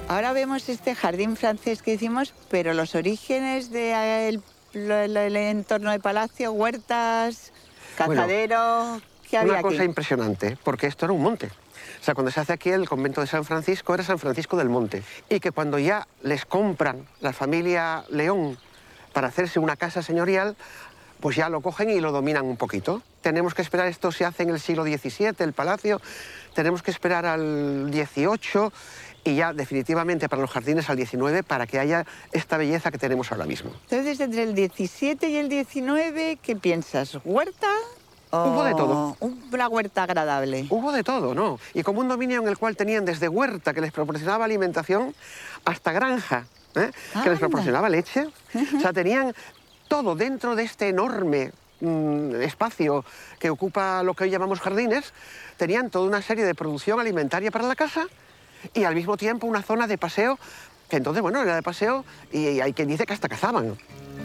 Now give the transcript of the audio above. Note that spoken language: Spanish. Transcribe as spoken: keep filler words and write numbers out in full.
Ahora vemos este jardín francés que hicimos, pero los orígenes del entorno de palacio, huertas, Bueno, cazadero, ¿qué había una cosa aquí? impresionante, porque esto era un monte. O sea, cuando se hace aquí el convento de San Francisco, era San Francisco del Monte. Y que cuando ya les compran la familia León para hacerse una casa señorial, pues ya lo cogen y lo dominan un poquito. Tenemos que esperar, esto se hace en el siglo diecisiete, el palacio, tenemos que esperar al dieciocho y ya definitivamente para los jardines al diecinueve para que haya esta belleza que tenemos ahora mismo. Entonces, entre el diecisiete y el diecinueve, ¿qué piensas? ¿Huerta Hubo de todo. o una huerta agradable? Hubo de todo, ¿no? Y como un dominio en el cual tenían desde huerta, que les proporcionaba alimentación, hasta granja, ¿eh? que les Anda. proporcionaba leche. O sea, tenían todo dentro de este enorme mm, espacio que ocupa lo que hoy llamamos jardines. Tenían toda una serie de producción alimentaria para la casa y al mismo tiempo una zona de paseo, que entonces, bueno, era de paseo y hay quien dice que hasta cazaban.